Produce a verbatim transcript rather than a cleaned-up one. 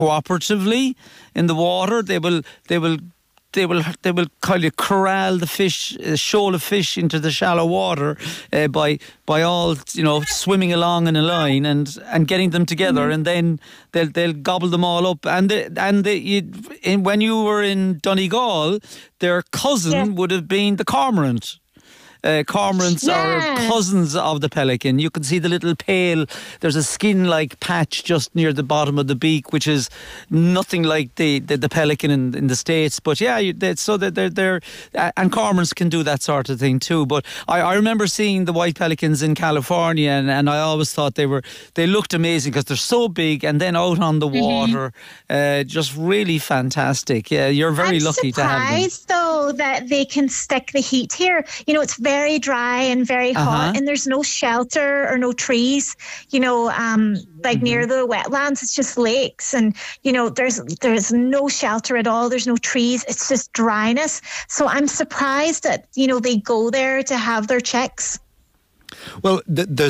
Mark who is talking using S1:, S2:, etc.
S1: cooperatively in the water. They will they will they will they will kind of corral the fish, a shoal of fish into the shallow water uh, by by all you know swimming along in a line and, and getting them together, mm-hmm. and then they'll they'll gobble them all up. And the, and the, you, in, when you were in Donegal, their cousin yeah. would have been the cormorant. Uh, cormorants yeah. are cousins of the pelican. You can see the little pale, there's a skin-like patch just near the bottom of the beak, which is nothing like the, the, the pelican in, in the States. But yeah, you, they, so that they're, they're, uh, and cormorants can do that sort of thing too. But I, I remember seeing the white pelicans in California, and, and I always thought they were, they looked amazing because they're so big, and then out on the mm-hmm. water, uh, just really fantastic. Yeah, you're very
S2: I'm
S1: lucky to have them.
S2: I'm surprised though that they can stick the heat here. You know, it's very very dry and very hot, uh-huh. and there's no shelter or no trees, you know, um, like mm-hmm. near the wetlands. It's just lakes, and you know, there's there's no shelter at all. There's no trees. It's just dryness. So I'm surprised that you know they go there to have their chicks.
S3: Well, the, the